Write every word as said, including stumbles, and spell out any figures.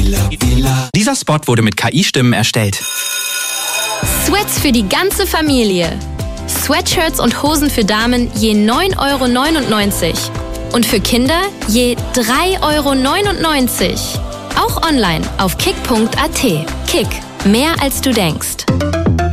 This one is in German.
Dieser Spot wurde mit K I-Stimmen erstellt. Sweats für die ganze Familie. Sweatshirts und Hosen für Damen je neun Euro neunundneunzig. Und für Kinder je drei Euro neunundneunzig. Auch online auf kick punkt at. Kick, mehr als du denkst.